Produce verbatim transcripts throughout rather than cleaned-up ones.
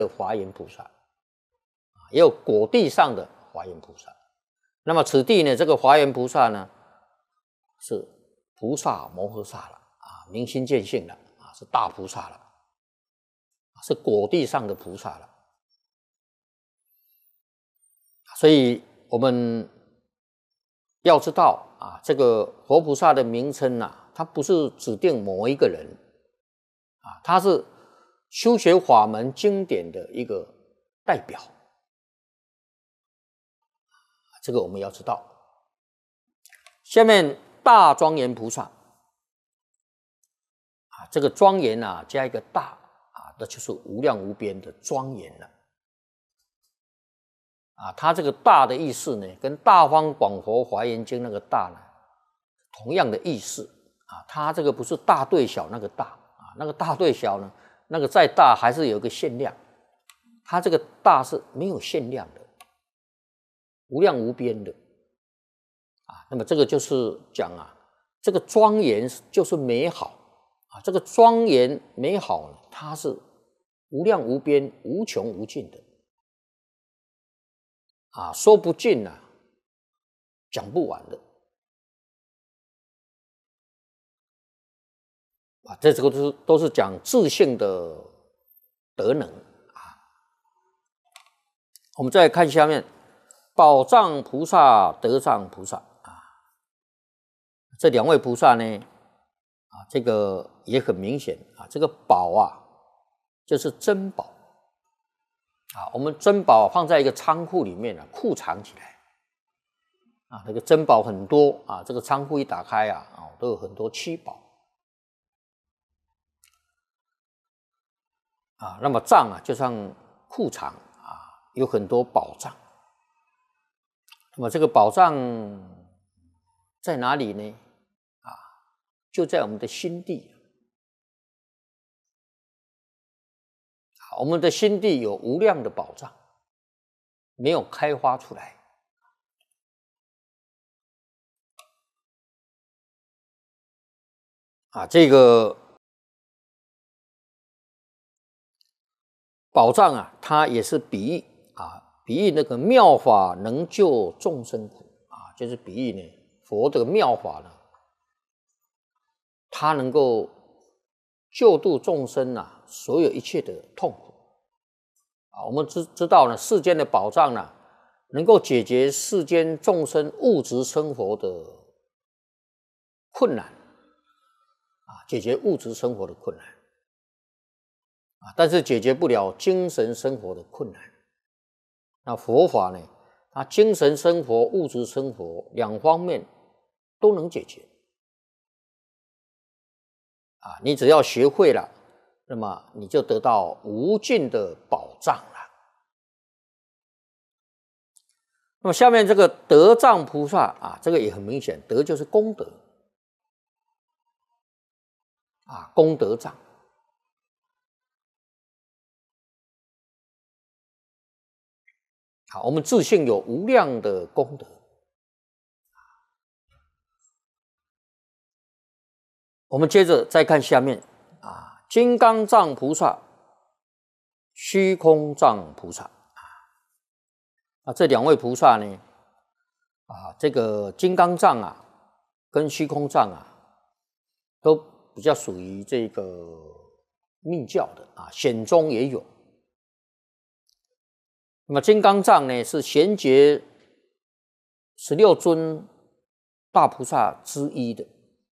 的华严菩萨，也有果地上的华严菩萨。那么此地呢，这个华严菩萨呢，是菩萨摩诃萨了啊，明心见性了啊，是大菩萨了，是果地上的菩萨了。所以我们要知道啊，这个佛菩萨的名称啊，它不是指定某一个人啊，它是修学法门经典的一个代表，这个我们要知道。下面大庄严菩萨啊，这个庄严啊加一个大啊，那就是无量无边的庄严了。啊，它这个大的意思呢，跟《大方广佛华严经》那个大呢，同样的意思啊。它这个不是大对小那个大啊，那个大对小呢，那个再大还是有一个限量，它这个大是没有限量的，无量无边的啊。那么这个就是讲啊，这个庄严就是美好啊，这个庄严美好呢，它是无量无边、无穷无尽的。啊，说不尽啊，讲不完的啊，这这个都是都是讲自性的德能啊。我们再看下面，宝藏菩萨、德藏菩萨啊，这两位菩萨呢，啊，这个也很明显啊，这个宝啊，就是珍宝。啊，我们珍宝放在一个仓库里面啊，库藏起来啊，那个珍宝很多啊，这个仓库一打开啊，啊，都有很多七宝啊。那么藏啊，就像库藏啊，有很多宝藏。那么这个宝藏在哪里呢？啊，就在我们的心地。我们的心地有无量的宝藏，没有开发出来啊。这个宝藏啊，它也是比喻啊，比喻那个妙法能救众生苦啊，就是比喻呢，佛这个妙法呢，它能够救度众生啊，所有一切的痛苦。啊，我们知知道呢，世间的宝藏呢，能够解决世间众生物质生活的困难，啊，解决物质生活的困难，啊，但是解决不了精神生活的困难。那佛法呢，它精神生活、物质生活两方面都能解决，啊，你只要学会了，那么你就得到无尽的宝藏了。那么下面这个德藏菩萨啊，这个也很明显，德就是功德啊，功德藏。好，我们自性有无量的功德。我们接着再看下面啊，金刚藏菩萨、虚空藏菩萨啊，这两位菩萨呢，啊，这个金刚藏啊，跟虚空藏啊，都比较属于这个密教的啊，显宗也有。那么金刚藏呢，是衔接十六尊大菩萨之一的，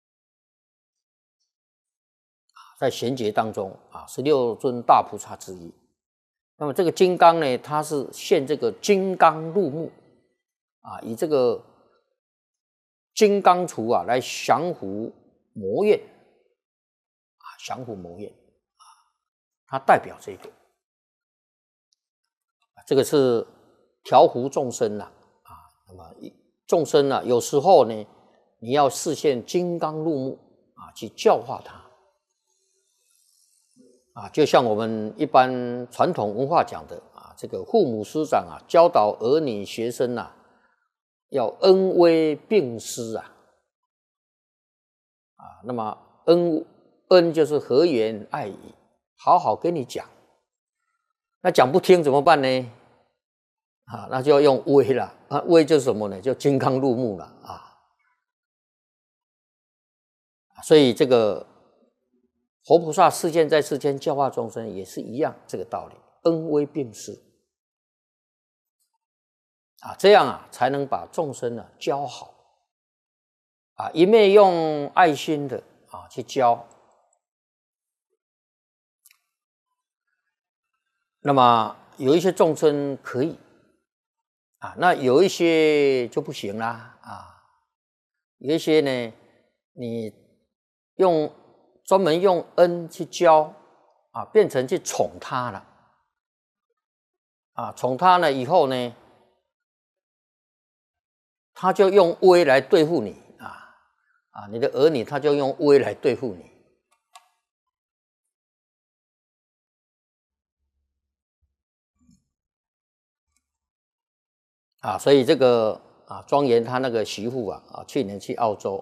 在衔接当中啊，十六尊大菩萨之一。那么这个金刚呢，它是现这个金刚入目啊，以这个金刚杵啊来降伏魔怨啊，降伏魔怨啊，它代表这个，这个是调伏众生呐啊。那么众生呢，有时候呢，你要示现金刚入目啊，去教化他。啊，就像我们一般传统文化讲的啊，这个父母师长啊，教导儿女学生啊，要恩威并施啊，啊，那么恩恩就是和颜爱语，好好跟你讲。 那讲不听怎么办呢？啊，那就要用威了啊，威就是什么呢？就金刚入目了啊。所以这个活菩萨示现在世间教化众生也是一样这个道理，恩威并施啊，这样啊才能把众生呢教好啊，一面用爱心的啊去教。那么有一些众生可以啊，那有一些就不行啦啊，有一些呢，你用专门用恩去教啊，变成去宠他了啊，宠他了以后呢，他就用威来对付你啊啊，你的儿女他就用威来对付你。啊，所以这个啊，庄严他那个媳妇啊，啊，去年去澳洲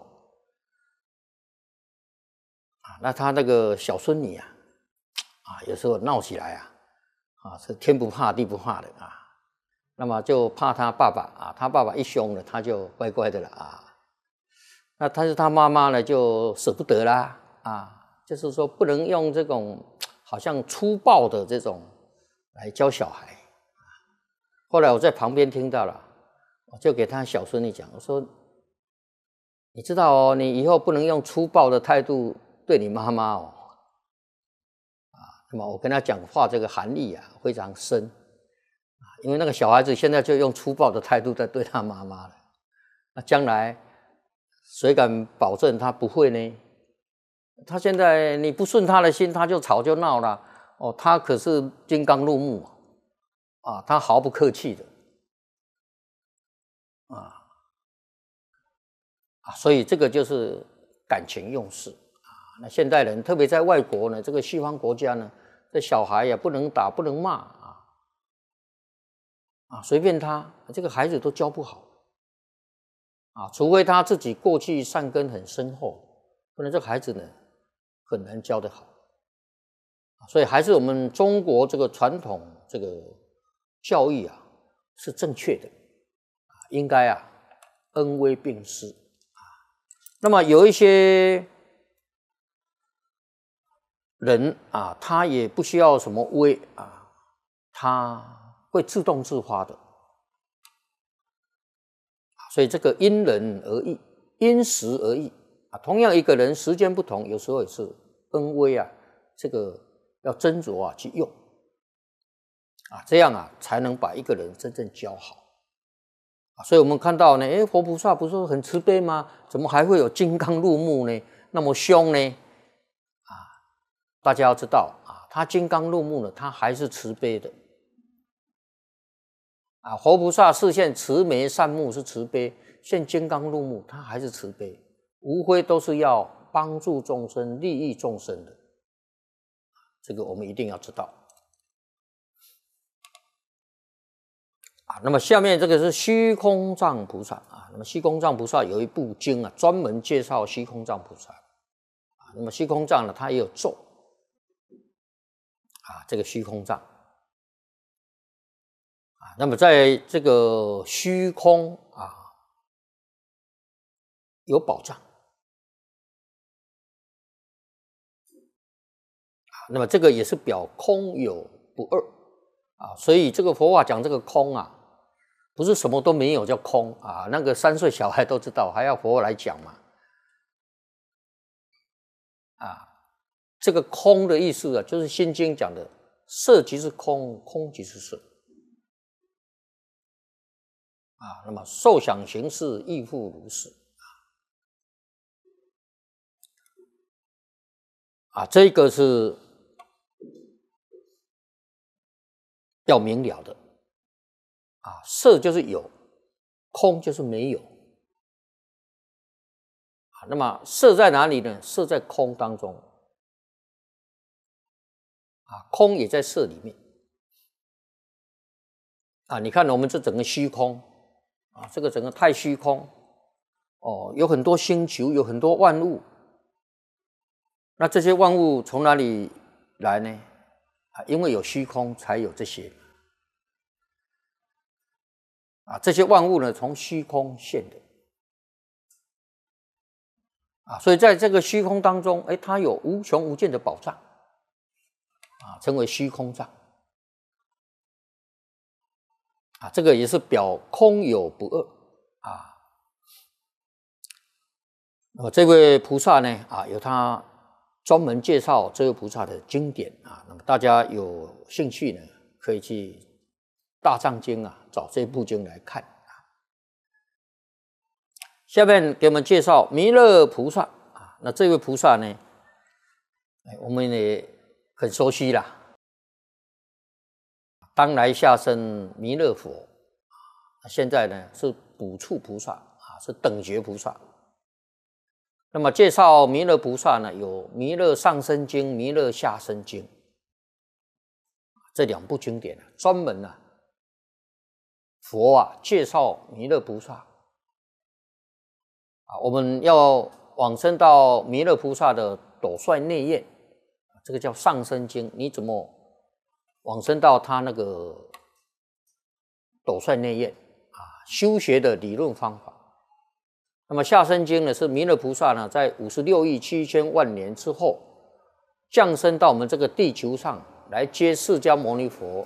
啊，那他那个小孙女啊，啊，有时候闹起来啊，啊，是天不怕地不怕的啊，那么就怕他爸爸啊，他爸爸一凶了，他就乖乖的了啊，那但是他妈妈呢，就舍不得啦啊，就是说不能用这种好像粗暴的这种来教小孩。后来我在旁边听到了，我就给他小孙女讲，我说：“你知道哦，你以后不能用粗暴的态度对你妈妈哦。”啊，那么我跟他讲话这个含义啊非常深啊，因为那个小孩子现在就用粗暴的态度在对他妈妈了，那将来谁敢保证他不会呢？他现在你不顺他的心，他就吵就闹了哦，他可是金刚入目啊，他毫不客气的啊啊，所以这个就是感情用事啊。那现代人，特别在外国呢，这个西方国家呢，这小孩也不能打，不能骂啊啊，随便他，这个孩子都教不好啊，除非他自己过去善根很深厚，不然这个孩子呢很难教得好。所以还是我们中国这个传统这个教育啊是正确的，应该啊恩威并施啊。那么有一些人啊，他也不需要什么威啊，他会自动自发的，所以这个因人而异，因时而异啊。同样一个人时间不同，有时候也是恩威啊，这个要斟酌啊去用。啊，这样啊，才能把一个人真正教好啊。所以我们看到呢，诶，活菩萨不是很慈悲吗？怎么还会有金刚入目呢？那么凶呢？啊，大家要知道啊，他金刚入目呢，他还是慈悲的啊。活菩萨示现慈眉善目是慈悲，现金刚入目，他还是慈悲，无非都是要帮助众生、利益众生的。这个我们一定要知道。啊，那么下面这个是虚空藏菩萨啊。那么虚空藏菩萨有一部经啊，专门介绍虚空藏菩萨啊。那么虚空藏呢，它也有咒啊，这个虚空藏啊。那么在这个虚空啊，有宝藏啊。那么这个也是表空有不二啊，所以这个佛法讲这个空啊。不是什么都没有叫空啊，那个三岁小孩都知道，还要佛来讲嘛？啊，这个空的意思啊，就是《心经》讲的，色即是空，空即是色。啊，那么受想行识亦复如是。啊，这个是要明了的。啊，色就是有，空就是没有。啊，那么色在哪里呢？色在空当中。啊，空也在色里面。啊，你看我们这整个虚空，啊，这个整个太虚空，哦，有很多星球，有很多万物。那这些万物从哪里来呢？ 啊，因为有虚空才有这些啊，这些万物呢从虚空现的啊，所以在这个虚空当中，哎，它有无穷无尽的宝藏啊，称为虚空藏啊，这个也是表空有不二啊。那么这位菩萨呢啊，有他专门介绍这位菩萨的经典啊，那么大家有兴趣呢，可以去《大藏经》啊找这部经来看啊。下面给我们介绍弥勒菩萨啊，那这位菩萨呢，我们也很熟悉啦，当来下生弥勒佛啊，现在呢是补处菩萨啊，是等觉菩萨。那么介绍弥勒菩萨呢，有《弥勒上生经》《弥勒下生经》这两部经典啊，专门啊，佛啊介绍弥勒菩萨啊，我们要往生到弥勒菩萨的斗率内院，这个叫上生经。你怎么往生到他那个斗率内院啊？修学的理论方法。那么下生经呢，是弥勒菩萨呢，在五十六亿七千万年之后，降生到我们这个地球上来接释迦牟尼佛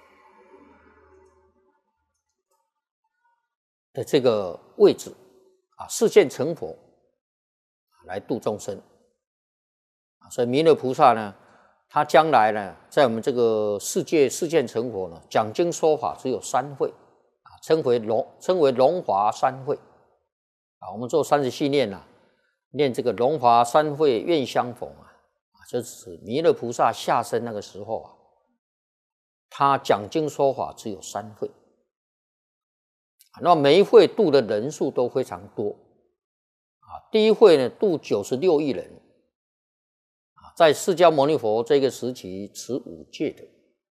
的这个位置啊，示现成佛来度众生啊。所以弥勒菩萨呢，他将来呢，在我们这个世界示现成佛呢，讲经说法只有三会啊，称为龙，称为龙华三会。啊，我们做三十系念啊，念这个龙华三会愿相逢啊，啊，就是弥勒菩萨下生那个时候啊，他讲经说法只有三会，那每一会度的人数都非常多啊。第一会呢度九十六亿人啊，在释迦牟尼佛这个时期持五戒的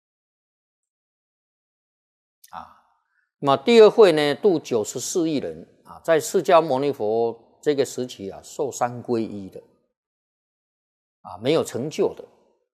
啊。那么第二会呢度九十四亿人。啊，在释迦牟尼佛这个时期啊，受三皈依的啊，没有成就的。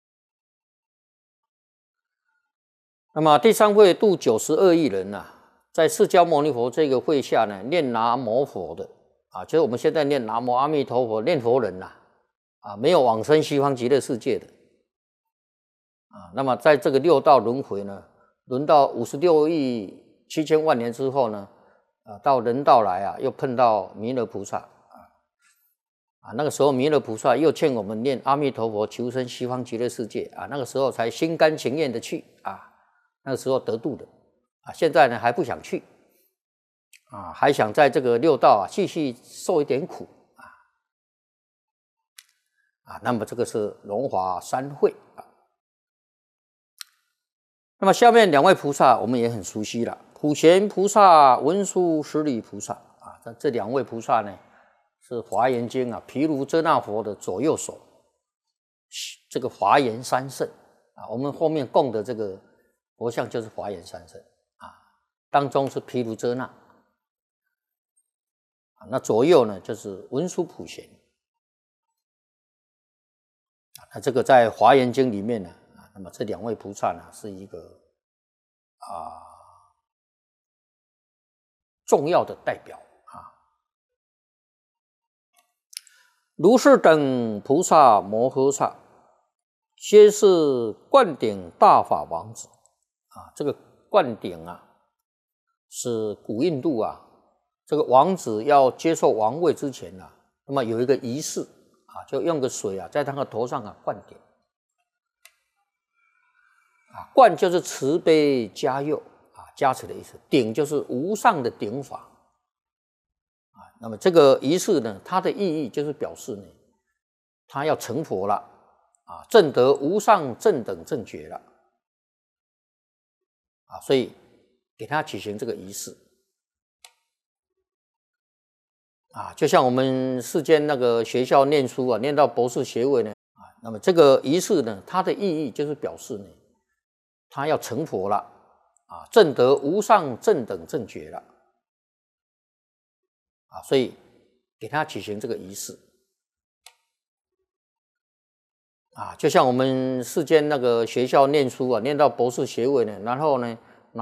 那么第三会度九十二亿人啊，在释迦牟尼佛这个会下呢，念南无佛的啊，就是我们现在念南无阿弥陀佛念佛人呐啊，没有往生西方极乐世界的啊。那么在这个六道轮回呢，轮到五十六亿七千万年之后呢。啊，到人道来啊，又碰到弥勒菩萨啊，啊，那个时候弥勒菩萨又劝我们念阿弥陀佛，求生西方极乐世界啊，那个时候才心甘情愿的去啊，那个时候得度的啊，现在呢还不想去啊，还想在这个六道啊继续受一点苦啊，啊，那么这个是龙华三会啊。那么下面两位菩萨我们也很熟悉了。普贤菩萨、文殊师利菩萨啊，这这两位菩萨呢，是《华严经》啊，毗卢遮那佛的左右手，这个华严三圣啊，我们后面供的这个佛像就是华严三圣啊，当中是毗卢遮那啊，那左右呢就是文殊普贤啊，那这个在《华严经》里面呢啊，那么这两位菩萨呢是一个啊。重要的代表啊，如是等菩萨摩诃萨，皆是灌顶大法王子啊。这个灌顶啊，是古印度啊，这个王子要接受王位之前啊，那么有一个仪式啊，就用个水啊，在他的头上啊灌顶啊，灌就是慈悲加佑。加持的意思，顶就是无上的顶法啊。那么这个仪式呢，它的意义就是表示呢，他要成佛了啊，证得无上正等正觉了啊，所以给他举行这个仪式啊，就像我们世间那个学校念书啊，念到博士学位呢啊，那么这个仪式呢，它的意义就是表示呢，他要成佛了。啊，证得无上正等正觉了啊，所以给他举行这个仪式啊，就像我们世间那个学校念书啊，念到博士学位呢，然后呢，